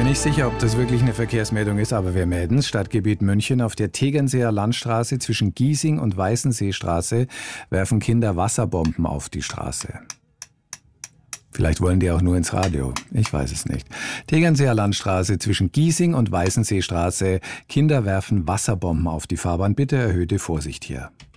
nicht sicher, ob das wirklich eine Verkehrsmeldung ist, aber wir melden es. Stadtgebiet München: Auf der Tegernseer Landstraße zwischen Giesing und Weißenseestraße werfen Kinder Wasserbomben auf die Straße. Vielleicht wollen die auch nur ins Radio. Ich weiß es nicht. Tegernseer Landstraße zwischen Giesing und Weißenseestraße. Kinder werfen Wasserbomben auf die Fahrbahn. Bitte erhöhte Vorsicht hier.